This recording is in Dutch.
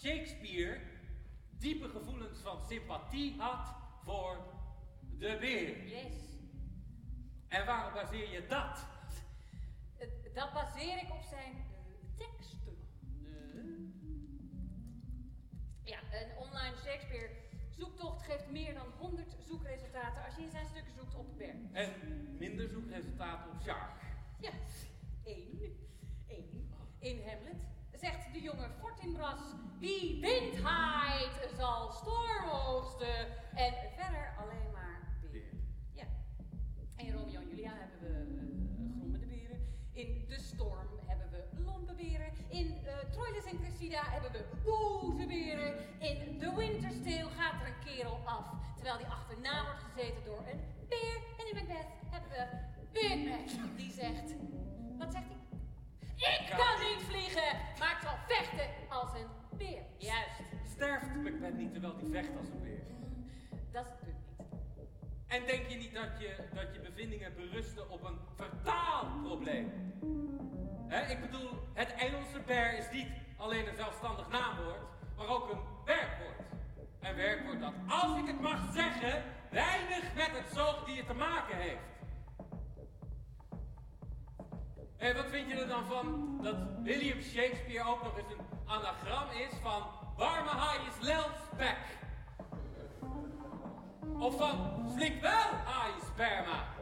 Shakespeare diepe gevoelens van sympathie had voor de beer. Yes. En waarop baseer je dat? Dat baseer ik op zijn teksten. Ja, een online Shakespeare zoektocht geeft meer dan 100 zoekresultaten als je in zijn stukken zoekt op bear. En minder zoekresultaten op shark. Ja, één. In Hamlet zegt de jonge Fortinbras: wie wind haait zal storm oogsten. En verder alleen maar beren. Ja. En in Romeo en Julia hebben we grommende beren. In De Storm hebben we lompe beren. In Troilus en Cressida hebben we boze beren. In The Winter's Tale gaat er een kerel af, terwijl die achterna wordt gezeten door een beer. En in Macbeth hebben we Big Mac, die zegt... Wat zegt hij? Ik kan niet vliegen, maar ik zal vechten als een beer. Juist. Sterft Macbeth niet terwijl hij vecht als een beer? Dat is het punt niet. En denk je niet dat je bevindingen berusten op een vertaalprobleem? Ik bedoel, het Engelse bear is niet alleen een zelfstandig naamwoord, maar ook een werkwoord. Een werkwoord dat, als ik het mag zeggen, weinig met het zoogdier te maken heeft. En wat vind je er dan van dat William Shakespeare ook nog eens een anagram is van warme haai is lelspek? Of van slik wel haai sperma?